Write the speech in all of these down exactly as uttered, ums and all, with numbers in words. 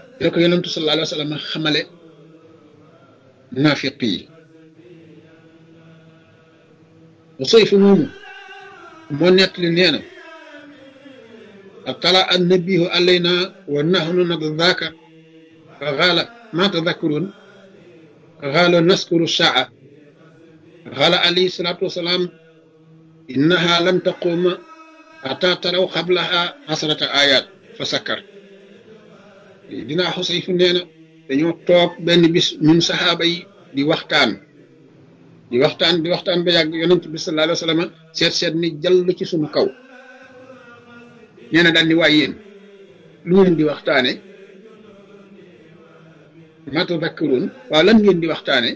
da ko yonentu sallallahu alayhi wa sallam xamale naafiq yi Usayf moomu moo nettali nee na atala annabihu alayna wa nahnu nadaka fa qaala ma tadakkurun qaala naskuru saa qaala alayhi salatu wasalaam innaha lam taquma hatta taraw qablaha asrata ayat fa sakkar dinaa Xusayf nee na dañoo toog benn bis ñun saxaaba yi di waxtaan di waxtaan di waxtaan ba yàgg yonent bi sallallahu alayhi wa sallam seet seet ni jàll ci suñu kaw nee na daal ni waay yéen lu ngeen di waxtaane ma tadakkaruun waaw lan ngeen di waxtaane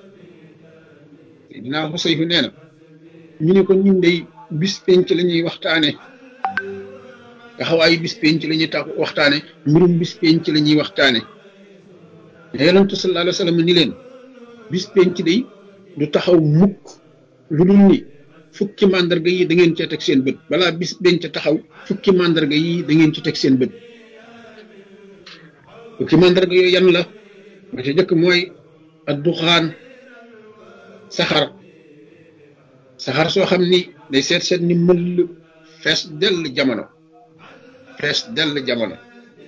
dinaa Xusayf nee na ñu ne ko ñun day bis penc la ñuy waxtaane taxawaayu bis penc la ñuy tax waxtaane mbirum bis penc la ñuy waxtaane yonent sallallahu alayhi wa sallam ni leen bis penc day du taxaw mukk lu dul ni fukki màndarga yi da ngeen cee teg seen bët balaa bis penc taxaw fukki màndarga yi da ngeen ci teg seen bët fukki màndarga yooyu yan la ba ca jëkk mooy adduxaan saxar saxar soo xam ni day seet seet ni mëll fees dell jamono fees dell jamono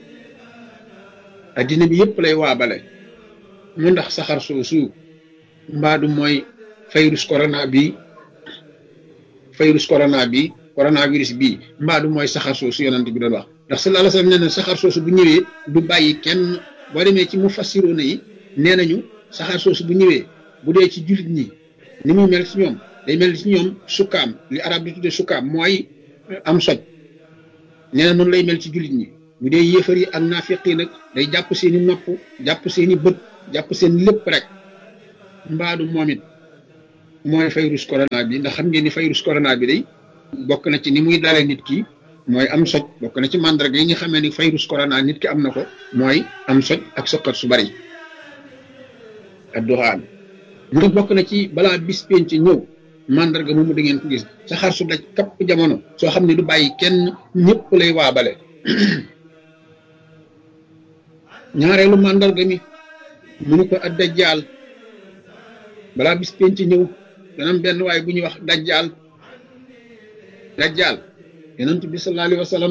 addina bi yëpp lay waabale mu ndax saxar soosu mbaadu mooy virus corona bi virus corona bi coronavirus bi mbaadu mooy saxar soosu yonent bi doon wax ndax sallallahu alayhi wasallam nee na saxar soosu bu ñëwee du bàyyi kenn boo demee ci mufassiroona yi nee nañu saxar soosu bu ñëwee bu dee ci jullit ñi ni muy mel ci ñoom day mel ci ñoom sukkaam li arab di tudde sukkaam mooy am soj nee na noonu lay mel ci jullit ñi bu dee yéefar yi ak naafiq yi nag day jàpp seeni nopp jàpp seeni bët jàpp seen lépp rek mbaadu moom it mooy virus corona bi ndax xam ngeen ni virus corona bi day bokk na ci ni muy dalee nit ki mooy am soj bokk na ci mandarga yi nga xamee ni virus corona nit ki am na ko mooy am soj ak sëqat su bari ak doxaan mu ne bokk na ci balaa bis penc ñëw mandarga moomu da ngeen ko gis saxaar su daj kapp jamono soo xam ne du bàyyi kenn ñëpp lay waabale ñaareelu mandarga mi mu ne ko ad dajjaal balaa bis penc ñëw danam benn waaye bu ñuy wax dajjaal dajjaal yonent bi sallallahu alayhi wa sallam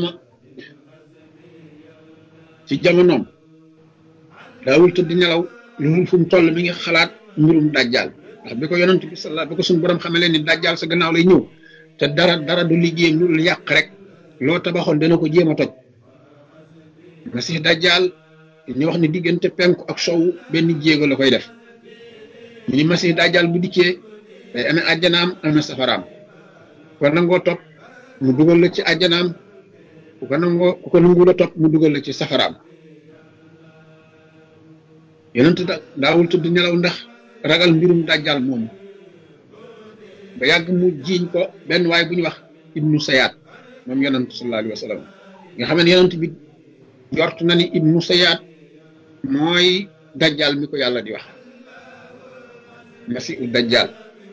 ci jamonoom daawul tëdd nelaw lu fu mu toll mi ngi xalaat mbirum dajjaal ndax bi ko yonent bi sallallahu bi ko suñu borom xamee leen ni dajjaal sa gannaaw lay ñëw te dara dara du liggéeyam lu yàq rek loo tabaxoon dana ko jéem a toj masih dajjaal ñu wax ni diggante penku ak sowu benn jéego la koy def ñu ni masih dajjaal bu dikkee day amee àjjanaam amee safaraam ko nangoo topp mu dugal la ci àjjanaam ku ko nangoo ku ko nangu la topp mu dugal la ci safaraam yonent da daawul tudd nelaw ndax ragal mbirum dajjal moomu ba yàgg mu jiiñ ko benn waay bu ñu wax ibnu sayaat moom yonent sallallahu alayhi wa sallam nga xam ne yonent bi jort na ni ibnu sayaat mooy dajjal mi ko yàlla di wax masihu dajjal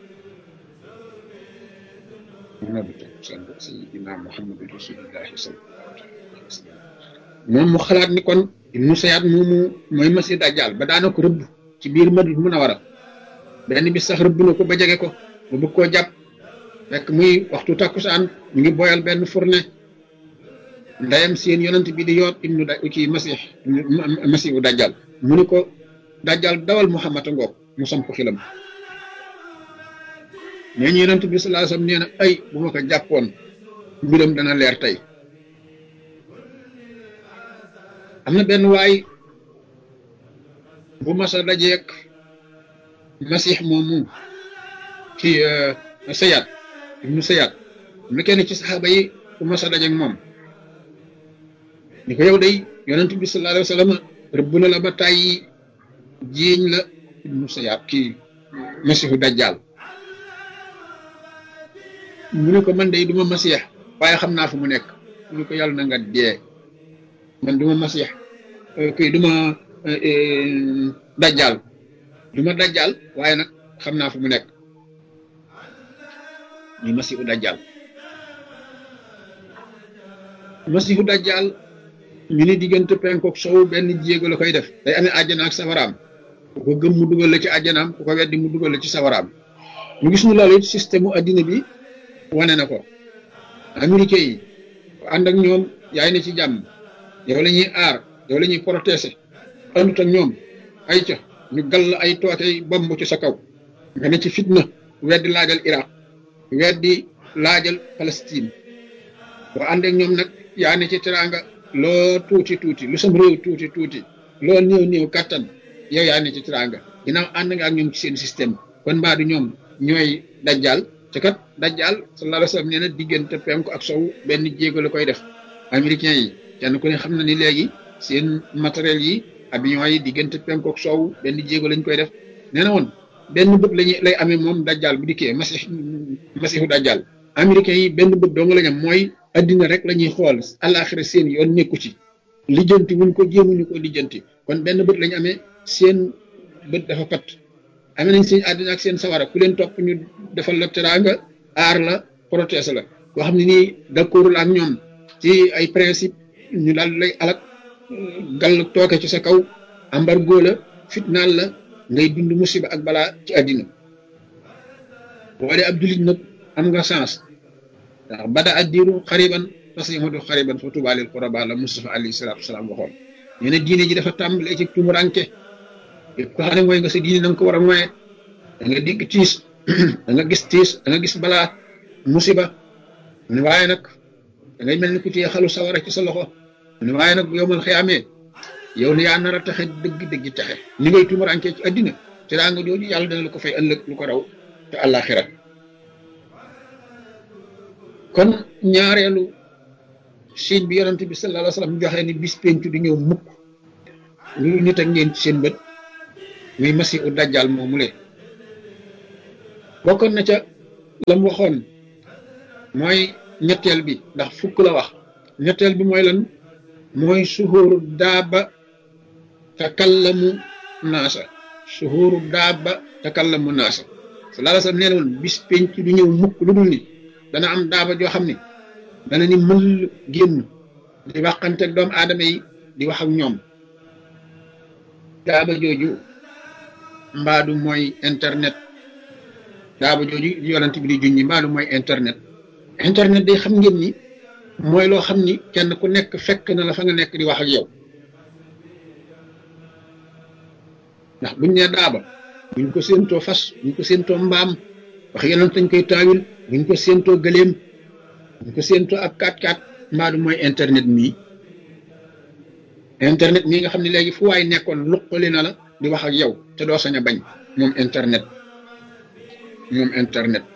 sayyidina muhammad rasulullah sallallahu alayhi wa sallam moom mu xalaat ni kon ibnu sayaat moomu mooy masihu dajjal ba daana ko rëbb ci biir Madina Munawara benn bis sax rëbb na ko ba jege ko ba bëgg koo jàpp fekk muy waxtu takkusaan ñu ngi boyal benn fourne ndeyam seen yonent bi di yoot ibnu da ci masih masihu dajjal mu ni ko dajjal dawal Muhammad ngoog mu samp xilam nee ñu yonent bi sallallahu alayhi wasallam nee na ay bu ma ko jàppoon mbiram dana leer tey am na benn waay bu masa dajeek masih moomu ci sayaat ibnu sayaat am na kenn ci saxaaba yi bu masa dajeek moom ni ko yow day yonent bi sallallahu alayhi wasallam rëbb na la ba tàyyi jiiñ la ibnu sayaat kii masihu dajjal mu ne ko man day duma masih waaye xam naa fu mu nekk mu ne ko yàlla na nga dee man duma masih kii duma dajjal duma dajjal waaye nag xam naa fu mu nekk muy masihu dajjal masihu dajjal ñu ni diggante penku ak sow benn jéego la koy def day amee àjjana ak safaraam ku ko gëm mu dugal la ci àjjanaam ku ko weddi mu dugal la ci safaraam ñu gis ñu loolu it système mu addina bi wane na ko américain yi ànd ak ñoom yaay na ci jàmm yow la ñuy aar yow la ñuy protéger àndut ak ñoom ay ca ñu gall ay tootey bomb ci sa kaw nga ne ci fitna weddi laajal Iraq weddi laajal Palestine boo ànd ak ñoom nag yaa ne ci teraanga loo tuuti tuuti lu sam réew tuuti tuuti loo néew néew kattan yow yaa ne ci teraanga ginnaaw ànd nga ak ñoom ci seen système kon mbaa du ñoom ñooy dajjal te kat dajjal sallallahu alayhi wa sallam nee na diggante penku ak sow benn jéego la koy def américains yi kenn ku ne xam na ni léegi seen matériel yi avion yi diggante penku ak sow benn jéego lañ koy def nee na woon benn bët lañu lay amee moom dajjal bu dikkee masih masihu dajjal américains yi benn bët doo nga lañ am mooy addina rek la ñuy xool àllaaxira seen yoon nekku ci lijjanti wuñ ko jéemuñu ko lijjanti kon benn bët lañu amee seen bët dafa pat amee nañ seen àddina ak seen sawara ku leen topp ñu defal la teraanga aar la protège la koo xam ne nii d'accordul ak ñoom ci ay principe ñu daal lay alak gàll tooke ci sa kaw embargo la fitnaal la ngay dund musiba ak balaa ci àddina boo dee ab jullit nag am nga chance ndax bada addiru xariban fasihudu xariban fa tuuba lil quraba la Mustafa alayhi salaatu wasalaam waxoon nee na diine ji dafa tàmbalee ci tumuranke yëpp ko xam ne mooy nga sa diine na nga ko war a moye da nga dégg tiis da nga gis tiis da nga gis balaa musiba ne waaye nag da ngay mel ni ku téye xalu sawara ci sa loxo ne waaye nag bu yomal xiyaamee yow ne yaa nar a taxe dëgg dëgg taxe ni ngay tumuranke ci addina te daa nga jooju yàlla dana la ko fay ëllëg lu ko raw te àllaaxira kon ñaareelu signe bi yonent bi sallallahu alayhi wa sallam joxe ni bis pencu du ñëw mukk lu nit ak ngeen ci seen bët muy masihu dajjal moomu le bokkoon na ca lam waxoon mooy ñetteel bi ndax fukk la wax ñetteel bi mooy lan mooy suhuru daaba takallamu naasa suhuru daaba takallamu naasa sallallahu alayhi wa sallam nee na woon bis pencu du ñëw mukk lu dul ni dana am daaba joo xam ne dana ni mën génn di waxante ak doomu aadama yi di wax ak ñoom daaba jooju mbaadu mooy internet daaba jooju yonent bi di junñi mbaadu mooy internet internet day xam ngeen ni mooy loo xam ni kenn ku nekk fekk na la fa nga nekk di wax ak yow ndax buñ ne daaba buñ ko séentoo fas buñ ko séentoo mbaam wax yonent dañ koy taawil buñ ko séentoo gëléem buñ ko séentoo ak kaat kaat mbaadu mooy internet mii internet mii nga xam ne léegi fu waay nekkoon luqali na la di wax ak yow te doo sañ a bañ moom internet moom internet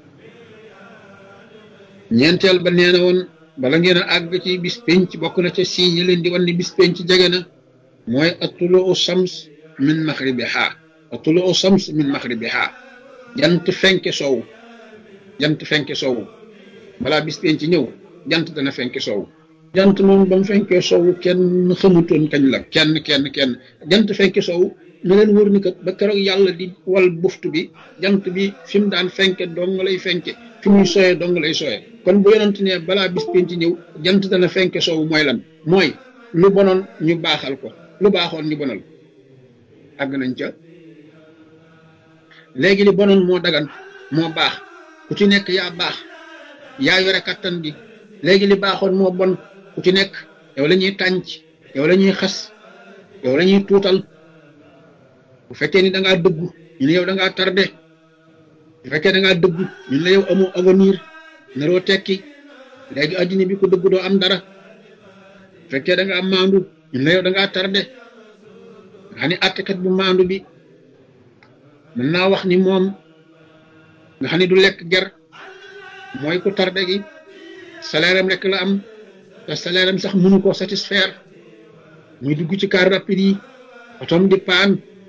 ñeenteel ba nee na woon bala ngeen a àgg ci bis penc bokk na ca signe yi leen di wan ni bis penc jege na mooy atuluu shams min maghribiha atuluu shams min maghribiha jant fenke soow jant fenke soow balaa bis penc ñëw jant dana fenke soow jant moom ba mu fenkee soow kenn xamutoon kañ la kenn kenn kenn jant fenke soow na leen wër ni kat ba keroog yàlla di wal buftu bi jant bi fi mu daan fenke dong lay fenke fi muy sooyee dong lay sooyee kon bu yonent ne balaa bis penc ñëw jant dana fenke soow mooy lan mooy lu bonoon ñu baaxal ko lu baaxoon ñu bonal àgg nañ ca léegi li bonoon moo dagan moo baax ku ci nekk yaa baax yaa yore kattan gi léegi li baaxoon moo bon ku ci nekk yow la ñuy tànc yow la ñuy xas yow la ñuy tuutal bu fekkee ni da ngaa dëggu ñu ne yow da ngaa tardé bu fekkee da ngaa dëggu ñu ne yow amoo avenir naroo tekki léegi addina bi ko dëggu doo am dara bu fekkee da ngaa maandu ñu ne yow da ngaa tardé nga xam ne àttekat bu maandu bi mën naa wax ni moom nga xam ne du lekk ger mooy ku tardé gi salaire am rek la am te salaire am sax mënu koo satisfaire muy dugg ci car rapide yi otom di paan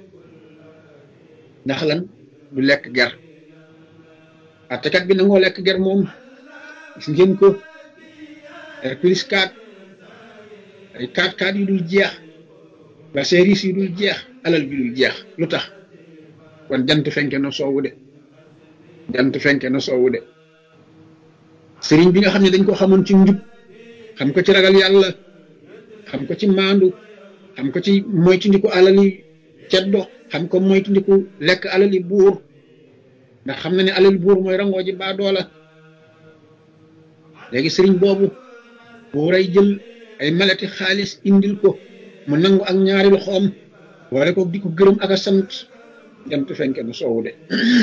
ndax lan du lekk ger àttekat bi nangoo lekk ger moom gis ngeen ko ay plus quatre ay quatre quatre yu dul jeex la service yu dul jeex alal bi dul jeex lu tax kon jant fenke na soowu de jant fenke na soowu de sëriñ bi nga xam ne dañ ko xamoon ci njub xam ko ci ragal yàlla xam ko ci maandu xam ko ci moytandiku alali ceddo xam ko moytandiku lekk alali buur ndax xam na ne alali buur mooy rangoo ji baa doola léegi sëriñ boobu buuray jël ay malati xaalis indil ko mu nangu ak ñaari loxoom wala ko di ko gërëm ak a sant jant fenke na soowu de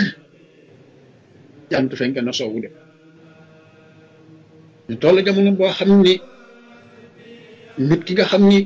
jant fenke na soowu de ñu toll jamono boo xam ni nit ki nga xam ni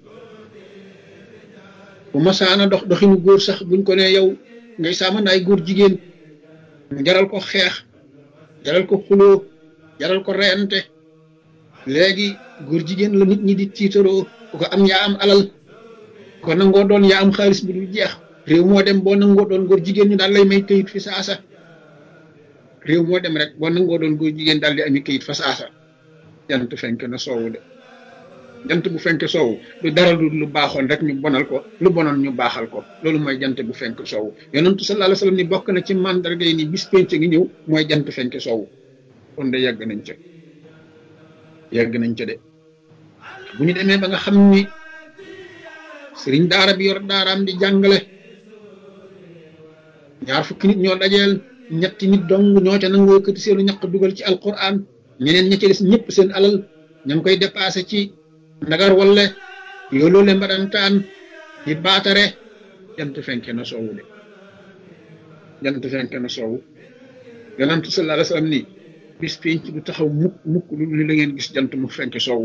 bu masaana dox doxinu góor sax buñ ko ne yow ngay saamandaay góor jigéen mu jaral ko xeex jaral ko xuloo jaral ko reyante léegi góor jigéen la nit ñi di tiitaroo ku ko am yaa am alal ko nangoo doon yaa am xaalis bu dul jeex réew moo dem boo nangoo doon góor jigéen ñu daal lay may këyit fi saasa réew moo dem rek boo nangoo doon góor jigéen daal di ami këyit fa saasa jant fenk na soowu de jant bu fenk soowu du dara du lu baaxoon rek ñu bonal ko lu bonoon ñu baaxal ko loolu mooy jant bu fenk soowu yonentu sallallahu alayhi wasallam ni bokk na ci mandarga yi ni bis penc ngi ñëw mooy jant fenk soowu kon de yàgg nañ ca yàgg nañ ca de bu ñu demee ba nga xam ni sëriñ daara bi yor daaraam di jàngale ñaar fukki nit ñoo dajeel ñetti nit dong ñoo ca nangoo yëkkati seenu ñaq dugal ci alquran ñeneen ña ca des ñëpp seen alal ña ngi koy dépassé ci ndagar walle yooloole mbadantaan di baatare jant fenke na soowu de jant fenke na soowu yonent sallallahu alayhi wasallam ni bis penc du taxaw mukk mukk lu li la ngeen gis jant mu fenke soowu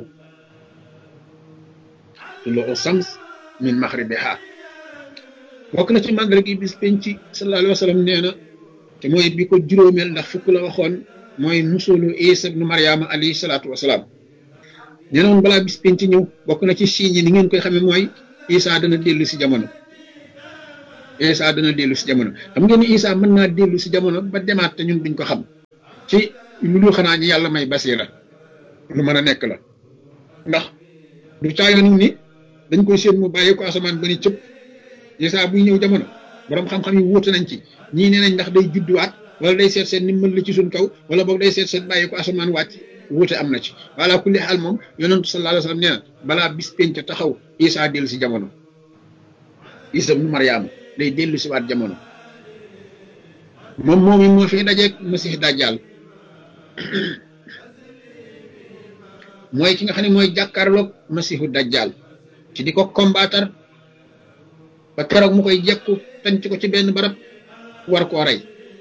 tuluu shams min maghribiha bokk na ci màggal gi bis penc sallallahu alayhi wasallam nee na te mooy bi ko juróomeel ndax fukk la waxoon mooy nusulu Isa ibnu Maryama alayhi salaatu wasalaam nee na woon balaa bis penc ñëw bokk na ci signes yi ni ngeen koy xamee mooy Isa dana dellu si jamono Isa dana dellu si jamono xam ngeen ni Isa mën naa dellu si jamono ba demaat te ñun duñ ko xam ci lu dul xanaa ñi yàlla may basira lu mën a nekk la ndax du caayoon ni dañ koy séen mu bàyyi ko asamaan ba ni cëpp Isa buy ñëw jamono borom xam-xam yi wuute nañ ci ñii nee nañ ndax day judduwaat wala day seet seen ni mën la ci suñ kaw wala boog day seet seen bàyyi ko asamaan wàcc wuute am na ci wala kulli xaal moom yonentu sallallahu alayhi wasallam nee na balaa bis penc taxaw Isa dellu si jamono Isa ibnu Maryama day dellu si waat jamono moom moom yi moo fi dajeeg Masih Dajjal mooy ki nga xam ne mooy jàkkaarloog Masihu Dajjal ci di ko combattre ba keroog mu koy jekku tànc ko ci benn barab war koo rey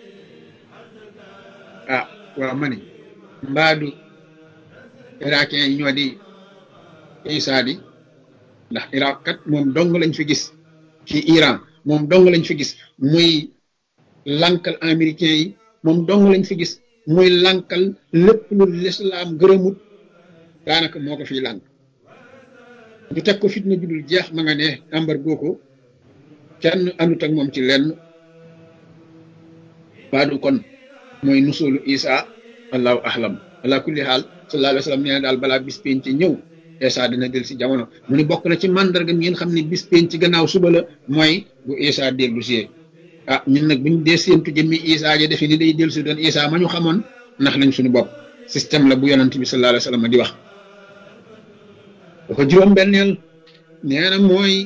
ah waaw ma ni mbaadu irakien yi ñoo di Isa di ndax Irak kat moom dong lañ fi gis ci Iran moom dong lañ fi gis muy lankal américain yi moom dong lañ fi gis muy lankal lépp lu lislaam gërëmut daanaka moo ko fiy lànk ñu teg ko fitna judul jeex ma nga ne embargo ko kenn andut ak moom ci lenn baadu kon mooy nusulu Isa allahu ahlam ala kulli xaal sallallahu alayhi wa sallam nee na daal balaa bis penc ci ñëw Isa dina del si jamono mu ni bokk na ci mandarga ngeen xam ne bis penc ci gannaaw suba la mooy bu Isa dellu si ah ñun nag buñ dee séentu jëmmi Isa ja defe ni day dellu si doon Isa ma ñu xamoon ndax nañ suñu bopp système la bu yonent bi sallallahu alayhi wa sallam di wax dafa juróom benneel nee na mooy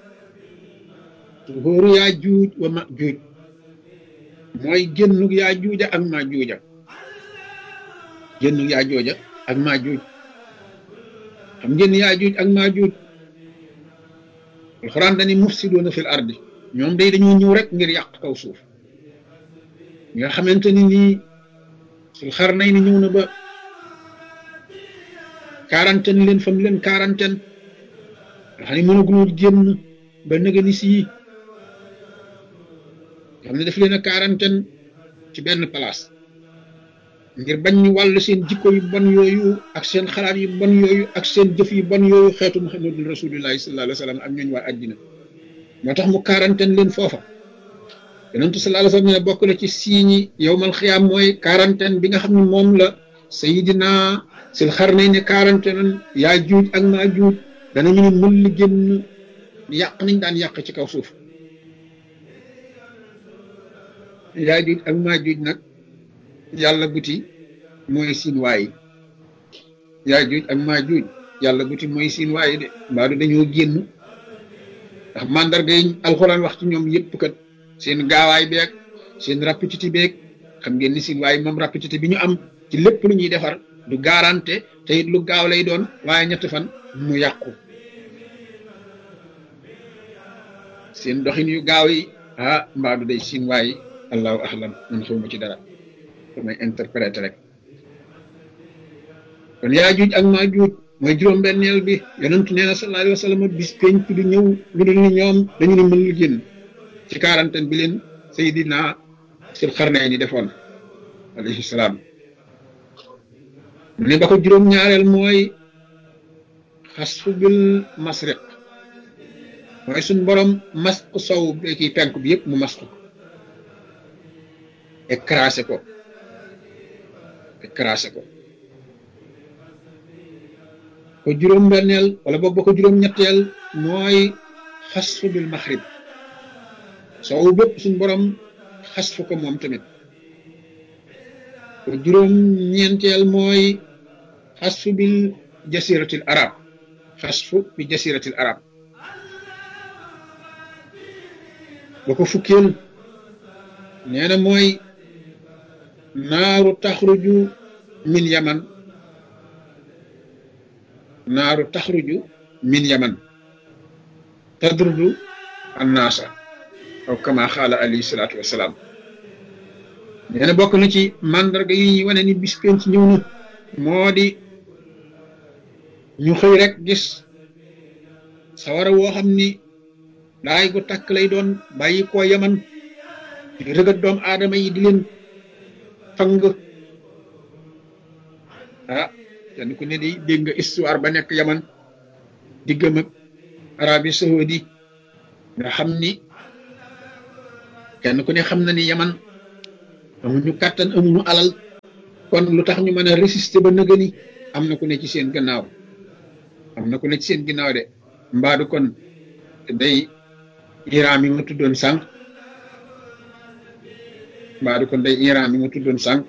tuhóoru yaa juuj wa ma juuj mooy génnug yaa juuja ak maa juuja génnug yaa jooja ak maa juuj xam ngeen yaa juuj ak maa juuj alxuraan dani mufsiduuna fil ardi ñoom day dañoo ñëw rek ngir yàq kaw suuf nga xamante ni nii sul xar nay ni ñëw na ba quarantaine leen fam leen quarantaine nga xam ne mënaguloo génn ba nëga ni sii xam ne daf leen a quarantaine ci benn place ngir bañ ñu wàll seen jikko yu bon yooyu ak seen xalaat yu bon yooyu ak seen jëf yu bon yooyu xeetu muhammadul rasulillahi sallallahu alayhi wa sallam ak ñooñu waa àddina moo tax mu quarantaine leen foofa yonentu sallallahu alayhi wa sallam ne bokk na ci siiñi yowmal xiyaam mooy quarantaine bi nga xam ne moom la sayidina sil xarnayni quarantaine yaa juuj ak maa juuj danañu ne mën li génn yàq nañ daan yàq ci kaw suuf yaa juuj ak maa juuj nag yàlla buti mooy siin waay yaa juuj ak maa juuj yàlla buti mooy siin waaye de mbaadu dañoo génn ndax mandarga yi alxuraan wax ci ñoom yëpp kat seen gaawaay beeg seen rapidité beeg xam ngeen ni siin waaye moom rapidité bi ñu am ci lépp lu ñuy defar du garanté te it lu gaaw lay doon waaye ñetti fan mu yàqu seen doxin yu gaaw yi ah mbaadu day siin waaye allahu ahlam man xawma ci dara damay interpréter rek kon yaa juuj ak maa juuj mooy juróom-benneel bi yonentu nee na sallallahu alayhi wa sallam bis penc du ñëw lu dul ni ñoom dañu ne mën lu génn ci quarantaine bi leen Seydina Sil Xarnayni defoon alayhi salaam mu ne ba ko juróom-ñaareel mooy xasfu bil masriq mooy suñ borom masq sow bi kii penk bi yëpp mu masq ko écrasé ko écrasé ko ko juróom-benneel wala boog ba ko juróom-ñetteel mooy xasfu bil maxrib sow bépp suñ borom xasfu ko moom tamit ko juróom-ñeenteel mooy xasfu bil jasiratil arab xasfu bi jasiratil arab ba ko fukkeel nee na mooy naaru taxruju min yaman naaru taxruju min yaman tadrudu annaasa aw kama xaala alayhi salaatu wasalaam nee na bokk na ci mandarga yi ñuy wane ni bis penc ñëw na moo di ñu xëy rek gis sawara woo xam ni daay gu tàkk lay doon bàyyi koo yaman di rëgat doomu aadama yi di leen fang ah kenn ku ne di dégg nga histoire ba nekk yaman diggam ak Arabie Saoudi nga xam ni kenn ku ne xam na ni yaman amuñu kàttan amuñu alal kon lu tax ñu mën a résister ba nëgëni am na ku ne ci seen gannaaw am na ku ne ci seen gannaaw de mbaadu kon day Iran mi ma tuddoon sànq mbaadu kon day Iran mi ma tuddoon sànq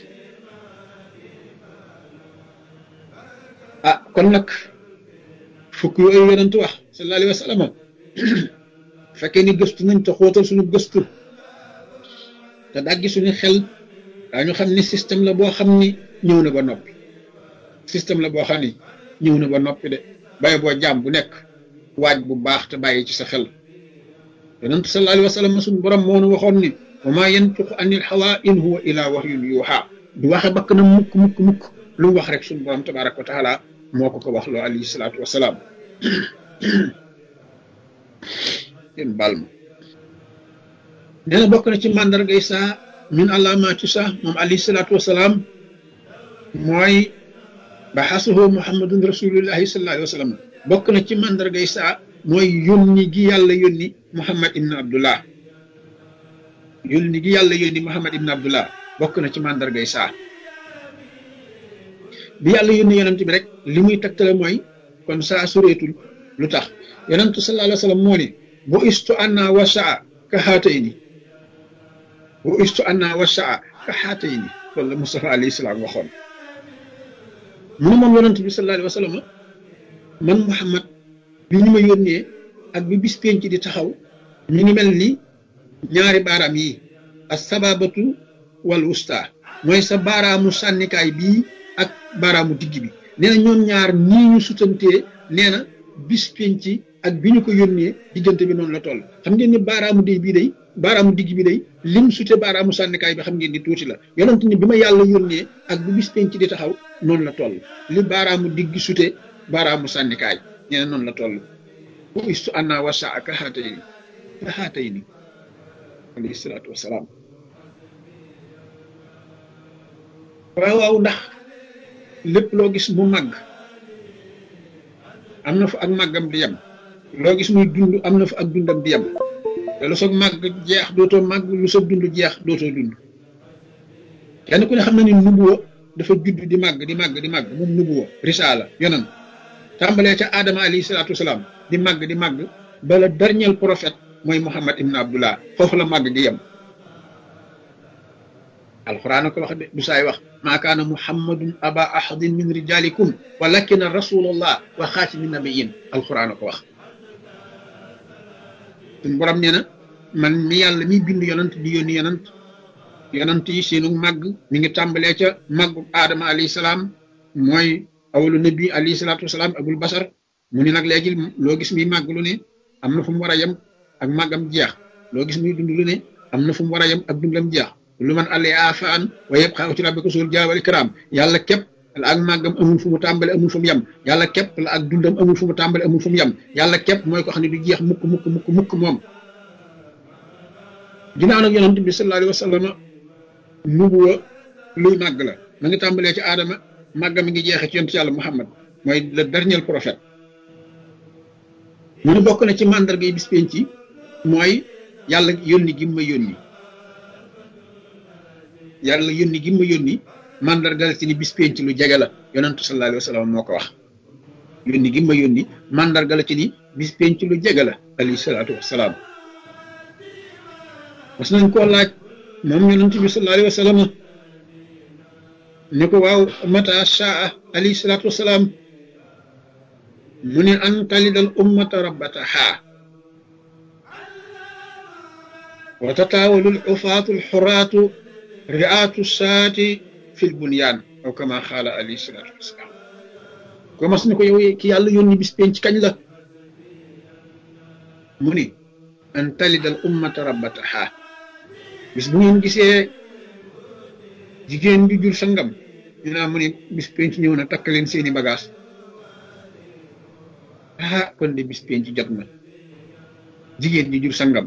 ah kon nag fukk yooyu yonent wax sallallahu alayhi wa sallam fekkee ni gëstu nañ te xóotal suñu gëstu te daggi suñu xel daañu xam ni système la boo xam ni ñëw na ba noppi système la boo xam ni ñëw na ba noppi de bàyyi boo jaam bu nekk waaj bu baax te bàyyi ci sa xel yonent sallallahu alayhi wa sallam suñu borom moo nu waxoon ni wa maa yantiqu anil hawaa in huwa illaa wahyun yuuhaa du waxe bakk na mukk mukk mukk lu mu wax rek suñu borom tabaaraka wa taala moo ko ko wax loo alayhi salaatu wa salaam yéen baal ma nee na bokk na ci màndargay saa min alaamaati saa moom alayhi salaatu wa salaam mooy baxasuhu muhammadun rasulullahi sallallahu alayhi wa sallam bokk na ci màndargay saa mooy yónni gi yàlla yónni muhammad ibn abdullah yónni gi yàlla yónni muhammad ibn abdullah bokk na ci màndargay saa bi yàlla yónni yonent bi rek li muy tegtale mooy kon saa sureetul lu tax yonent sallallahu alayhi wa sallam moo ni bu istu anna wa saa ka xaatayni bu istu anna wa saa ka xaatayni loolu la Mustafa alayhi salaam waxoon mu ne moom yonent bi sallallahu alayhi wa sallam man muhammad bi ñu ma yónnee ak bi bis penc di taxaw ñu ngi mel ni ñaari baaraam yi as sababatu wal wusta mooy sa baaraamu sànnikaay bii ak baaraamu digg bi nee na ñoom ñaar nii ñu sutantee nee na bis penc ak bi ñu ko yónnee diggante bi noonu la toll xam ngeen ni baaraamu day bii day baaraamu digg bi day lim sute baaraamu sànnikaay bi xam ngeen ni tuuti la yonent ni bi ma yàlla yónnee ak bu bis penc di taxaw noonu la toll li baaraamu digg sute baaraamu sànnikaay nee na noonu la toll bu istu anna wa saa ka xaatayni ka xaatayni alayhi salaatu wasalaam waaw waaw ndax lépp loo gis mu màgg am na fa ak màggam di yem loo gis muy dund am na fa ak dundam di yem te lu soog màgg jeex dootoo màgg lu soog dund jeex dootoo dund kenn ku ne xam na ni nubuwa dafa judd di màgg di màgg di màgg moom nubuwa risaala yonan tàmbalee ca Adama alayhi salaatu wasalaam di màgg di màgg bala dernier prophète mooy Muhammad ibn Abdullah foofu la màgg gi yem alquran ko wax de du saay wax maa kaana muhammadun aba ahadin min rijalikum walakina rasulullah wa xaatimi nabiyin alquran ko wax suñ borom nee na man mi yàlla mi bind yonant di yónni yonant yonant yi seenu màgg mi ngi tàmbalee ca màggu aadama alayhi salaam mooy awalu nabi alayhi salaatu wasalaam abul basar mu ni nag léegi loo gis muy màgg lu ne am na fu mu war a yem ak màggam jeex loo gis muy dund lu ne am na fu mu war a yem ak dundam jeex lu man àllee afaan wa yëpp xaw ci rabbika sul jaawal ikram yàlla képp la ak màggam amul fu mu tàmbale amul fu mu yem yàlla képp la ak dundam amul fu mu tàmbale amul fu mu yem yàlla képp mooy ko xam ne du jeex mukk mukk mukk mukk moom ginnaaw nag yonent bi sallallahu alayhi wa sallam nubuwa luy màgg la ma ngi tàmbalee ci aadama màggam mi ngi jeexee ci yonent yàlla Muhammad mooy le dernier prophète mu ne bokk na ci mandarga yi bis penc ci mooy yàlla yónni gi ma yónni yàlla yónni gi ma yónni mandarga la ci ni bis penc lu jege la yonentu sallallahu alayhi wa sallam moo ko wax yónni gi ma yónni mandarga la ci ni bis penc lu jege la alayhi salaatu wasalaam mas nañ koo laaj moom yonent bi sallallahu alayhi wa sallam ne ko waaw mata shaa alayhi salaatu wasalaam mu ne an talidal ummata rabbataha wa tataawalul ufaatul xuraatu ri'aatu saati fil bunyaan aw kama xaala alayhi salaatu wasalaam ko mas ne ko yow ki yàlla yónni bis penc kañ la mu ni an talidal ummata rabbataha bis bu ngeen gisee jigéen bi jur sangam ñu naa mu ne bis penc ñëw na takk leen seeni bagage ah kon de bis penc jot na jigéen ji jur sangam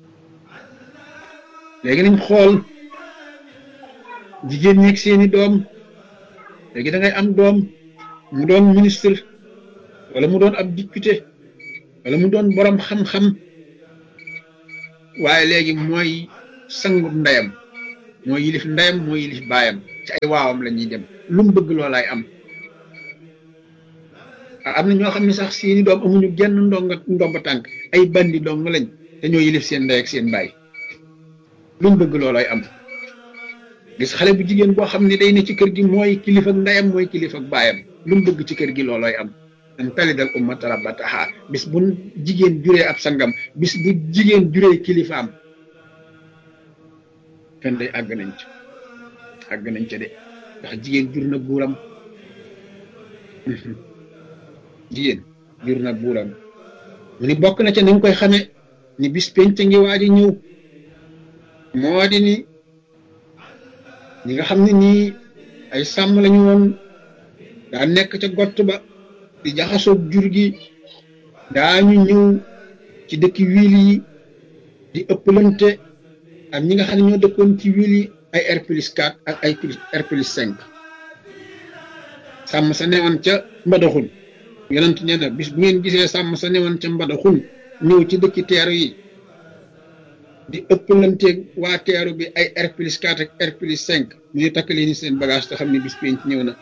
léegi nañ xool jigéen ñeeg seeni doom léegi da ngay am doom mu doon ministre wala mu doon ab député wala mu doon borom xam-xam waaye léegi mooy sangub ndeyam mooy yilif ndeyam mooy yilif baayam ci ay waawam la ñuy dem lu mu bëgg loolaay am am na ñoo xam ne sax seeni doom amuñu genn ndonga ndomba tànk ay bandi dong lañ te ñoo yilif seen ndey ak seen baay lu mu bëgg loolaay am gis xale bu jigéen boo xam ne day ne ci kër gi mooy kilifa ak ndeyam mooy kilifa ak baayam lu mu bëgg ci kër gi loolooy am an talidal ummata rabbataha bis bu jigéen juree ab sangam bis bu jigéen juree kilifaam kan day àgg nañ ca àgg nañ ca de ndax jigéen jur na buuram jigéen jur na buuram mu ni bokk na ca ni nga koy xame ni bis penc ngi waaj a ñëw moo di ni ñi nga xam ne nii ay sàmm lañu woon daa nekk ca gott ba di jaxasoog jur gi daañu ñëw ci dëkki wiil yi di ëppalante ak ñi nga xam ne ñoo dëkkoon ci wiil yi ay R plus quatre ak ay R plus cinq sàmm sa newoon ca mbadaxun yonent nee na bis bu ngeen gisee sàmm sa newoon ca mbadaxun ñëw ci dëkki teeru yi di ëppalanteeg waa teeru bi ay R plus quatre ak R plus cinq ñu ngi takk leen seen bagage te xam ne bis penc ñëw na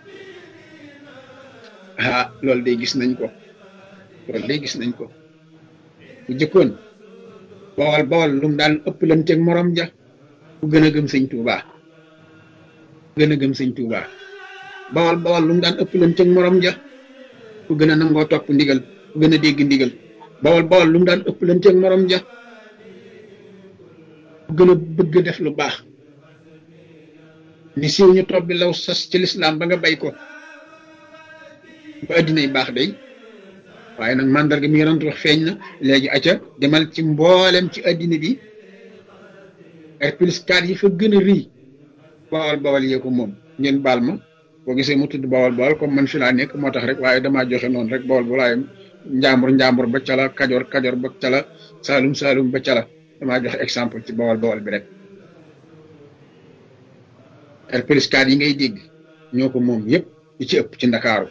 ah loolu day gis nañ ko loolu day gis nañ ko bu jëkkoon bawal bawal lu mu daan ëppalanteeg morom ja ku gën a gëm sëñ Tuubaa ku gën a gëm sëñ Tuubaa bawal bawal lu mu daan ëppalanteeg morom ja ku gën a nangoo topp ndigal ku gën a dégg ndigal bawal bawal lu mu daan ëppalanteeg morom ja gën a bëgg def lu baax ni siiw ñu topp bi law sas ci lislaam ba nga bay ko ba addinay baax day waaye nag mandarga mi yonent wax feeñ na léegi acca demal ci mboolem ci addina bi R plus quatre yi fa gën a rii bawal bawal yee ko moom ngeen baal ma boo gisee mu tudd bawal bawal comme man fi laa nekk moo tax rek waaye damaa joxe noonu rek bawal bu laayam njàmbur njàmbur ba cala kajoor kajoor ba cala saalum saalum ba cala damaa joxe exemple ci bawal bawal bi rek R plus quatre yi ngay dégg ñoo ko moom yëpp yi ci ëpp ci ndakaaru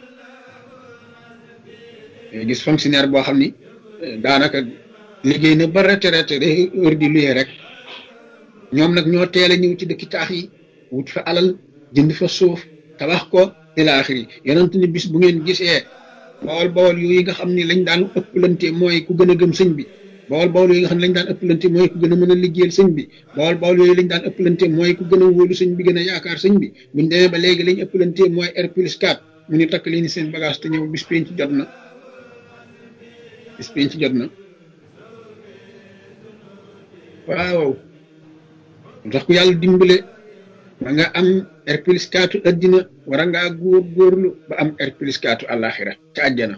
gis fonctionnaire boo xam ni daanaka liggéey na ba retraité day heure di luyee rek ñoom nag ñoo teel a ñëw ci dëkki taax yi wut fa alal jënd fa suuf tabax ko ila axiri yonent ni bis bu ngeen gisee bawal bawal yooyu nga xam ni lañ daan ëpplante mooy ku gën a gëm sëñ bi bawol bawol yooyu nga xam ne lañ daan ëppalante mooy ku gën a mën a liggéeyal sëñ bi bawol bawol yooyu lañ daan ëppalante mooy ku gën a wóolu sëñ bi gën a yaakaar sëñ bi buñ demee ba léegi lañ ëppalante mooy R plus quatre mu ni takk leen seen bagage te ñëw bis penc jot na bis penc jot na waaw ndax ku yàlla dimbale ba nga am R plus quatre addina war a ngaa góor góorlu ba am R plus quatre àllaaxira ca àjjana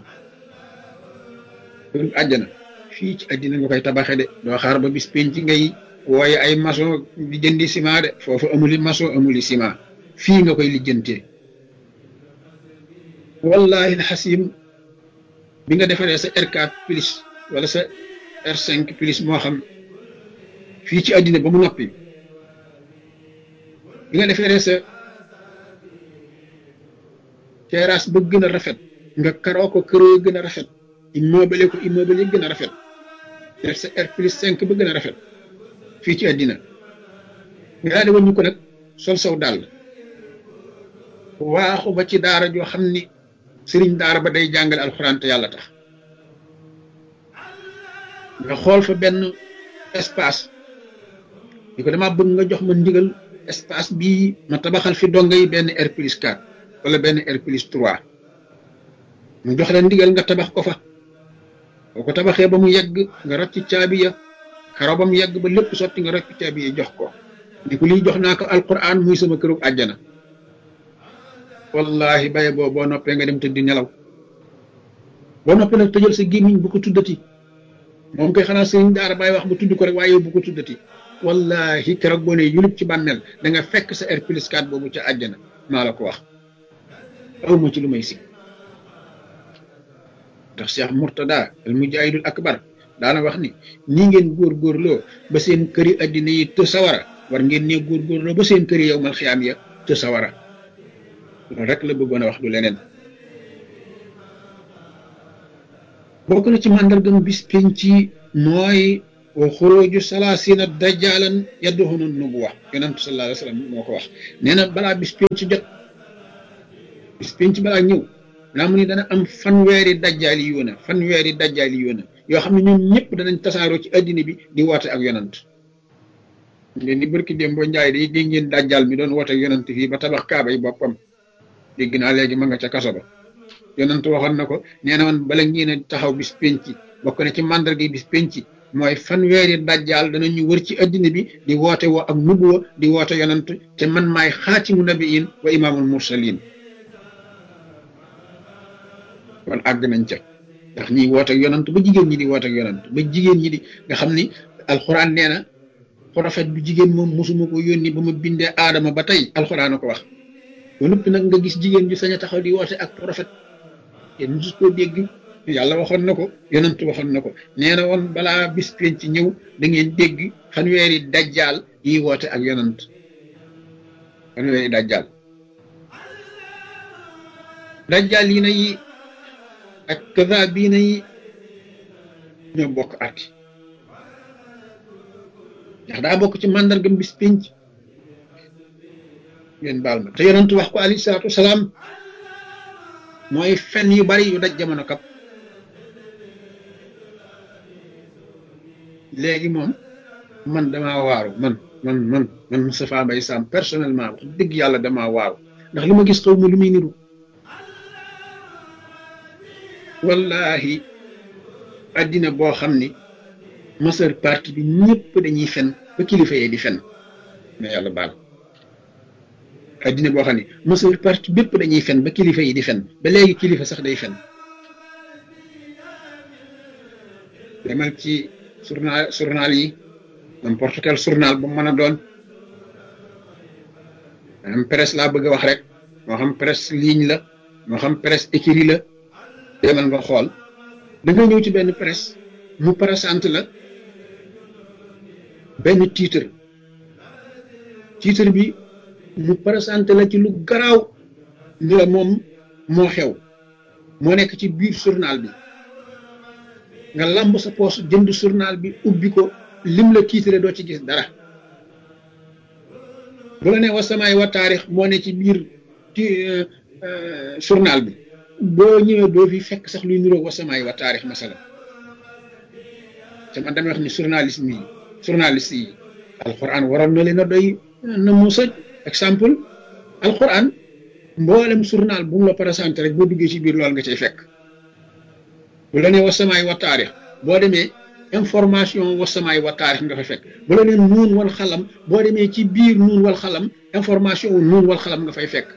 àjjana fii ci àddina nga koy tabaxe de doo xaar ba bis penc ngay wooye ay maçon di jëndi ciment de foofu amuli maçon amuli ciment fii nga koy lijjantee wallahi alxasim bi nga defaree sa R quatre plus wala sa R cinq plus moo xam fii ci àddina ba mu noppi bi nga defaree sa terrasse ba gën a rafet nga karoo ko këroo gën a rafet immeuble ko immeuble yi gën a rafet def sa R plus cinq ba gën a rafet fii ci àddina nga daal di wàññi ko nag sol saw dàll waaxu ba ci daara joo xam ni sëriñ daara ba day jàngale alxuraan te yàlla tax nga xool fa benn espace di ko dama bëgg nga jox ma ndigal espace bii ma tabaxal fi donga yi benn R plus quatre wala benn R plus trois mu jox la ndigal nga tabax ko fa boo ko tabaxee ba mu yegg nga rocc caabi ya xaraw ba mu yegg ba lépp sotti nga rocc caabi ya jox ko ni ko lii jox naa ko alquran muy sama këru àjjana wallahi baye boo boo noppee nga dem tëddi nelaw boo noppee nag tëjal sa gémmiñ bu ko tuddati moom koy xanaa sëriñ daara bàyyi wax ba tudd ko rek waaye yow bu ko tuddati wallahi keroog boo ne yulub ci bàmmeel da nga fekk sa R plus quatre boobu ca àjjana maa la ko wax awma ci lu may si ndax Cheikh Murtada al mujahidul akbar daana wax ni nii ngeen góorgóorloo ba seen këri addina yi të sawara war ngeen ne góorgóorloo ba seen këri yow mal xiyaam ya të sawara loolu rek la bëggoon a wax du leneen bokk na ci màndargam bis penc mooy wa xuruju salaasina dajjalan yadduhunu nubuwa yonent sallallahu alayhi wa sallam moo ko wax nee na balaa bis penc jot bis penc balaa ñëw naa mu ni dana am fanweeri dajjaali yoona fanweeri dajjaali yoona yoo xam ne ñoom ñëpp danañ tasaaroo ci addina bi di woote ak yonant leen di barki dem boo njaay day dégg ngeen dajjaal mi doon woote ak yonant fii ba tabax kaaba yi boppam dégg naa léegi ma nga ca kaso ba yonant waxoon na ko nee na woon bala ngeen a taxaw bis penc bokk na ci màndarga bis penc mooy fanweeri dajjaal danañu wër ci addina bi di woote woo ak nubuwa di woote yonant te man maay xaatimu nabiin wa imaamul mursalin kon àgg nañ ca ndax ñiy woote ak yonant ba jigéen ñi di woote ak yonant ba jigéen ñi di nga xam ni alxuraan nee na prophète bu jigéen moom mosuma ko yónni ba ma bindee aadama ba tey alxuraan a ko wax ba noppi nag nga gis jigéen ju sañ a taxaw di woote ak prophète yéen mosu koo dégg yàlla waxoon na ko yonant waxoon na ko nee na woon balaa bis penc ci ñëw da ngeen dégg fanweeri dajjaal yi woote ak yonant fanweeri dajjaal dajjaal yi na yi ak kaza bii na yi ñoo bokk arti ndax daa bokk ci màndargam bis penc ngeen baal ma te yonent wax ko alayhi salaatu wasalaam mooy fen yu bari yu daj jamono kap léegi moom man damaa waaru man man man man Moustapha Mbaye Sam personnellement wax dëgg yàlla damaa waaru ndax li ma gis xaw ma lu muy niru wallahi addina boo xam ni majeure partie bi ñëpp dañuy fen ba kilifa yee di fen mais yàlla baal addina boo xam ni majeure partie bépp dañuy fen ba kilifa yi di fen ba léegi kilifa sax day fen demal ci journal journal yi n'importe quel journal bu mën a doon am presse laa bëgg a wax rek moo xam presse ligne la moo xam presse écrit la demal nga xool da nga ñëw ci benn presse mu présente la benn titre titre bi mu présente la ci lu garaaw ni la moom moo xew moo nekk ci biir journal bi nga lamb sa poos jënd journal bi ubbi ko lim la titre doo ci gis dara bu la ne wasamaay wa taarix moo ne ci biir ci journal bi boo ñëwee doo fi fekk sax luy niroog wasamaay wa taarix masala te man damay wax ni journalisme yi journaliste yi alquran waroon na leen a doy na mu sëj exemple alquran mboolem journal bu mu la présenté rek boo duggee ci biir loolu nga cay fekk bu la nee wasamaay wa taarix boo demee information wasamaay wa taarix nga fay fekk bu la nee nuun wal xalam boo demee ci biir nuun wal xalam information wu nuun wal xalam nga fay fekk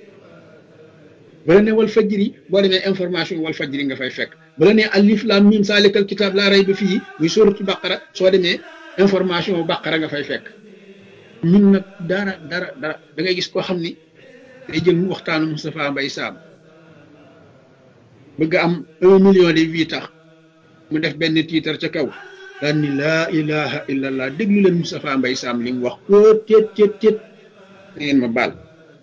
bu la nee wal fajri boo demee information wal fajri nga fay fekk bu la nee alif lam mim salikal kitab laa rayba fii muy suratul baqara soo demee information wu baqara nga fay fekk ñun nag dara dara dara da ngay gis koo xam ni day jël mu waxtaanu Moustapha Mbaye Sam bëgg am un million de vues tax mu def benn tiitar ca kaw daan ni laa ilaha illallah déglu leen Moustapha Mbaye Sam li mu wax ko téet téet téet da ngeen ma baal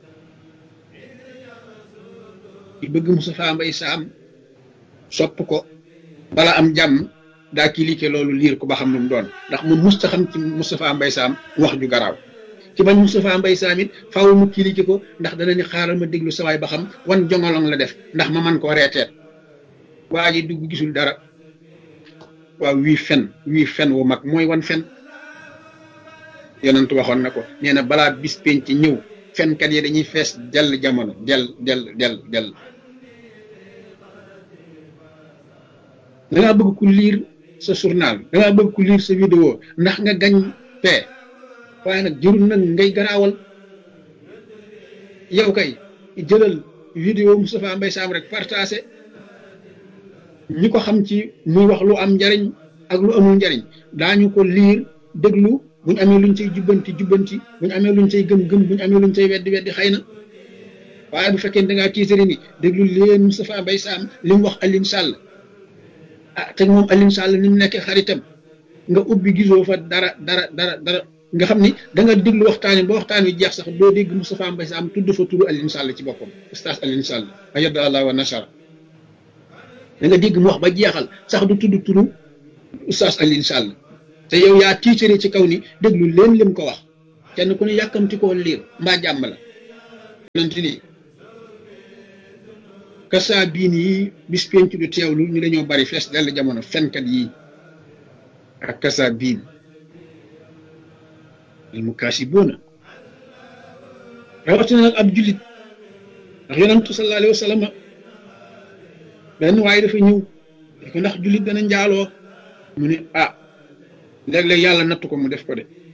di bëgg Moustapha Mbaye Sam sopp ko bala am jàmm daa cliqué loolu liir ko ba xam lu mu doon ndax mu musta xam ci Moustapha Mbaye Sam wax ju garaaw ci bañ Moustapha Mbaye Sam it faaw mu cliqué ko ndax dana ni xaaral ma déglu sawaay ba xam wan jongolong la def ndax ma man koo reeteet waa ji dugg gisul dara waaw wii fen wii fen wu mag mooy wan fen yonent waxoon na ko nee na balaa bis penc ci ñëw fenkat yi dañuy fees dell jamono dell dell dell dell dangaa bëgg ku liir sa journal dangaa bëgg ku liir sa vidéo ndax nga gañ pee waaye nag jërul nag ngay garaawal yow kay jëlal vidéo Moustapha Mbaye Sam rek partagé ñi ko xam ci muy wax lu am njariñ ak lu amul njariñ daañu ko liir déglu buñ amee luñ cay jubbanti jubbanti buñ amee luñ cay gëm gëm buñ amee luñ cay weddi weddi xëy na waaye bu fekkee da ngaa tiitari ni déglu leen Moustapha Mbaye Sam li mu wax Alioune Sall ah te moom Alioune Sall ni mu nekkee xaritam nga ubbi gisoo fa dara dara dara dara nga xam ni da nga déglu waxtaan wi ba waxtaan wi jeex sax doo dégg Moustapha Mbaye Sam tudd fa turu Alioune Sall ci boppam ustaas Alioune Sall ayada allah wa nasara da nga dégg mu wax ba jeexal sax du tudd turu ustaas Alioune Sall te yow yaa tiitare ci kaw ni déglu leen lim ko wax kenn ku ne yàkkamti koo liir mbaa jàmm la nanti ni kasa biin yi bis penc du teewlu ñu dañoo bari fees dell jamono fenkat yi ak kasa biin al mukaasibuuna rawatina nag ab jullit ndax yonentu sallallahu alayhi wa sallam benn waaye dafa ñëw ko ndax jullit dana njaaloo mu ne ah léeg-léeg yàlla nattu ko mu def ko de